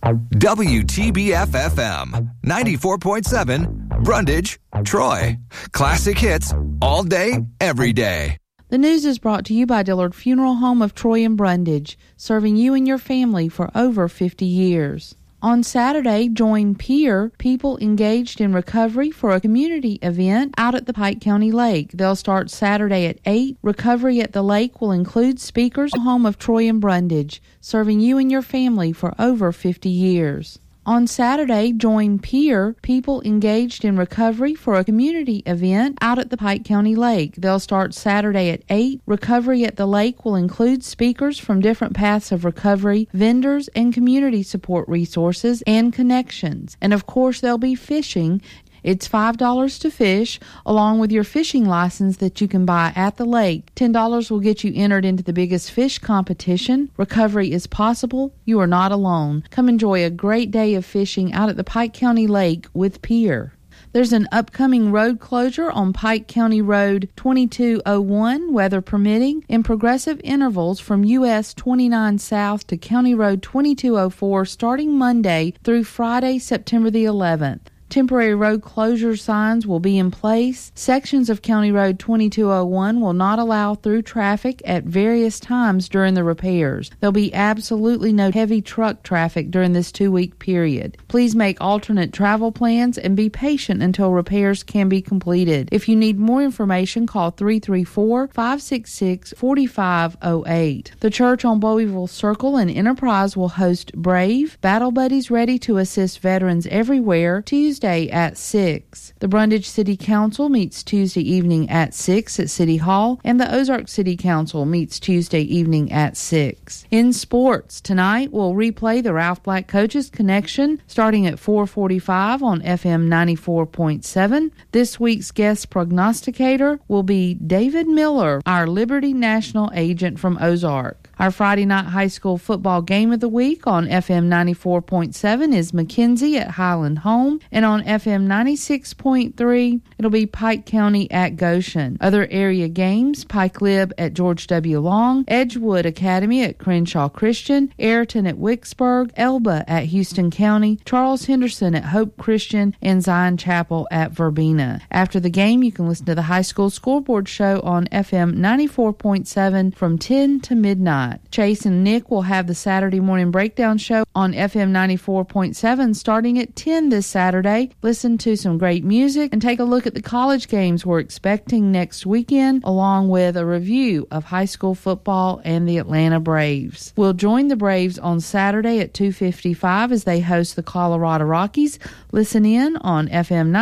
WTBF-FM, 94.7, Brundage, Troy. Classic hits all day, every day. The news is brought to you by Dillard Funeral Home of Troy and Brundage, serving you and your family for over 50 years. On Saturday, join PEER, People Engaged in Recovery, for a community event out at the Pike County Lake. They'll start Saturday at 8. Recovery at the lake will include speakers. Home of Troy and Brundage, serving you and your family for over 50 years. On Saturday, join PEER, People Engaged in Recovery, for a community event out at the Pike County Lake. They'll start Saturday at 8. Recovery at the lake will include speakers from different paths of recovery, vendors, and community support resources and connections. And of course, there'll be fishing. It's $5 to fish, along with your fishing license that you can buy at the lake. $10 will get you entered into the biggest fish competition. Recovery is possible. You are not alone. Come enjoy a great day of fishing out at the Pike County Lake with PEER. There's an upcoming road closure on Pike County Road 2201, weather permitting, in progressive intervals from US 29 South to County Road 2204 starting Monday through Friday, September the 11th. Temporary road closure signs will be in place. Sections of County Road 2201 will not allow through traffic at various times during the repairs. There'll be absolutely no heavy truck traffic during this 2-week period. Please make alternate travel plans and be patient until repairs can be completed. If you need more information, call 334-566-4508. The church on Bowieville Circle and Enterprise will host Brave, Battle Buddies ready to assist veterans everywhere, Tuesday at 6. The Brundage City Council meets Tuesday evening at 6 at City Hall, and the Ozark City Council meets Tuesday evening at 6. In sports, tonight we'll replay the Ralph Black Coaches Connection starting at 4:45 on FM 94.7. This week's guest prognosticator will be David Miller, our Liberty National agent from Ozark. Our Friday night high school football game of the week on FM 94.7 is McKenzie at Highland Home, and on FM 96.3, it'll be Pike County at Goshen. Other area games, Pike Lib at George W. Long, Edgewood Academy at Crenshaw Christian, Ayrton at Wicksburg, Elba at Houston County, Charles Henderson at Hope Christian, and Zion Chapel at Verbena. After the game, you can listen to the high school scoreboard show on FM 94.7 from 10 to midnight. Chase and Nick will have the Saturday morning breakdown show on FM 94.7 starting at 10 this Saturday. Listen to some great music and take a look at the college games we're expecting next weekend, along with a review of high school football and the Atlanta Braves. We'll join the Braves on Saturday at 2:55 as they host the Colorado Rockies. Listen in on FM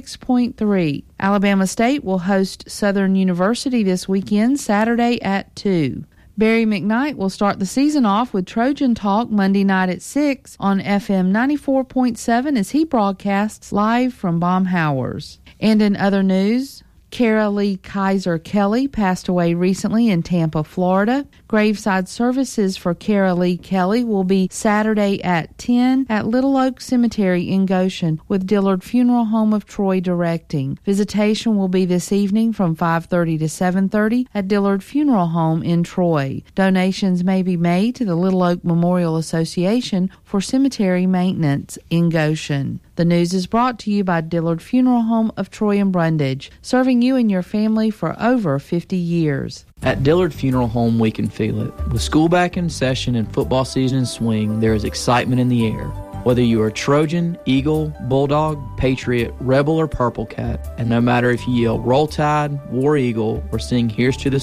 96.3. Alabama State will host Southern University this weekend, Saturday at 2. Barry McKnight will start the season off with Trojan Talk Monday night at 6 on FM 94.7 as he broadcasts live from Baumhauer's. And in other news, Kara Lee Kaiser Kelly passed away recently in Tampa, Florida. Graveside services for Kara Lee Kelly will be Saturday at 10 at Little Oak Cemetery in Goshen, with Dillard Funeral Home of Troy directing. Visitation will be this evening from 5:30 to 7:30 at Dillard Funeral Home in Troy. Donations may be made to the Little Oak Memorial Association for cemetery maintenance in Goshen. The news is brought to you by Dillard Funeral Home of Troy and Brundage, serving you and your family for over 50 years. At Dillard Funeral Home, we can feel it. With school back in session and football season in swing, there is excitement in the air. Whether you are Trojan, Eagle, Bulldog, Patriot, Rebel, or Purple Cat, and no matter if you yell Roll Tide, War Eagle, or sing Here's to the